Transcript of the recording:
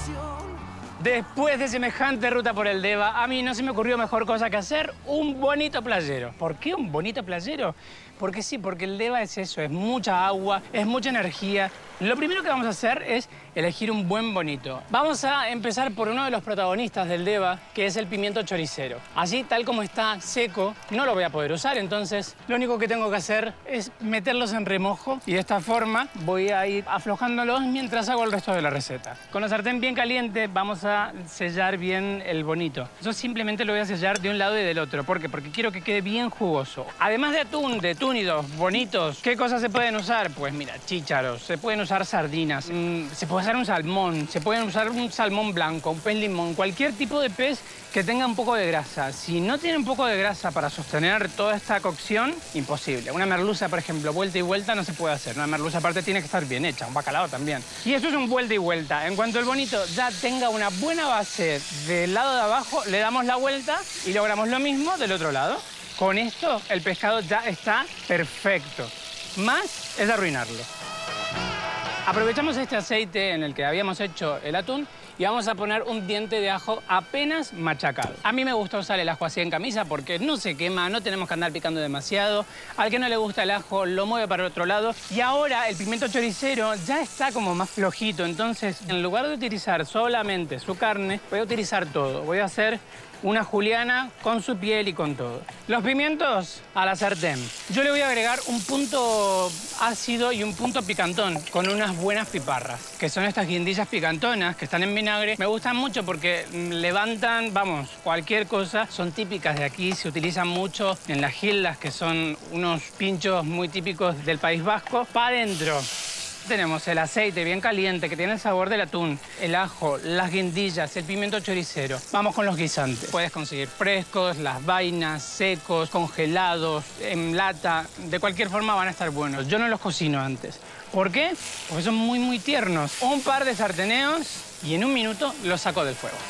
Después de semejante ruta por el Deva, a mí no se me ocurrió mejor cosa que hacer un bonito playero. ¿Por qué un bonito playero? Porque sí, porque el Deva es eso, es mucha agua, es mucha energía. Lo primero que vamos a hacer es elegir un buen bonito. Vamos a empezar por uno de los protagonistas del Deva, que es el pimiento choricero. Así, tal como está seco, no lo voy a poder usar, entonces lo único que tengo que hacer es meterlos en remojo y de esta forma voy a ir aflojándolos mientras hago el resto de la receta. Con la sartén bien caliente vamos a sellar bien el bonito. Yo simplemente lo voy a sellar de un lado y del otro. ¿Por qué? Porque quiero que quede bien jugoso. Además de atún, de túnidos, bonitos, ¿qué cosas se pueden usar? Pues mira, chícharos, se pueden usar sardinas, se puede usar un salmón, se pueden usar un salmón blanco, un pez limón, cualquier tipo de pez que tenga un poco de grasa. Si no tiene un poco de grasa para sostener toda esta cocción, imposible. Una merluza, por ejemplo, vuelta y vuelta no se puede hacer. Una merluza aparte tiene que estar bien hecha, un bacalao también. Y eso es un vuelta y vuelta. En cuanto el bonito ya tenga una buena base del lado de abajo, le damos la vuelta y logramos lo mismo del otro lado. Con esto el pescado ya está perfecto. Más es arruinarlo. Aprovechamos este aceite en el que habíamos hecho el atún y vamos a poner un diente de ajo apenas machacado. A mí me gusta usar el ajo así en camisa porque no se quema, no tenemos que andar picando demasiado. Al que no le gusta el ajo lo mueve para el otro lado. Y ahora el pimiento choricero ya está como más flojito, entonces en lugar de utilizar solamente su carne, voy a utilizar todo. Voy a hacer una juliana con su piel y con todo. Los pimientos a la sartén. Yo le voy a agregar un punto ácido y un punto picantón con unas buenas piparras, que son estas guindillas picantonas que están en vinagre. Me gustan mucho porque levantan, vamos, cualquier cosa. Son típicas de aquí, se utilizan mucho en las gildas, que son unos pinchos muy típicos del País Vasco. Para adentro tenemos el aceite bien caliente que tiene el sabor del atún, el ajo, las guindillas, el pimiento choricero. Vamos con los guisantes. Puedes conseguir frescos, las vainas, secos, congelados, en lata. De cualquier forma van a estar buenos. Yo no los cocino antes. ¿Por qué? Porque son muy tiernos. Un par de sarteneos y en un minuto los saco del fuego.